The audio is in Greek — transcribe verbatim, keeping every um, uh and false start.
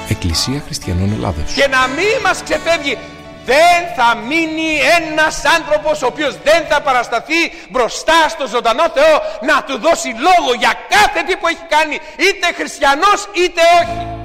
Εκκλησία Χριστιανών Ελλάδος. Και να μην μας ξεφεύγει, δεν θα μείνει ένας άνθρωπος ο οποίος δεν θα παρασταθεί μπροστά στο ζωντανό Θεό να του δώσει λόγο για κάθε τι που έχει κάνει, είτε χριστιανός είτε όχι.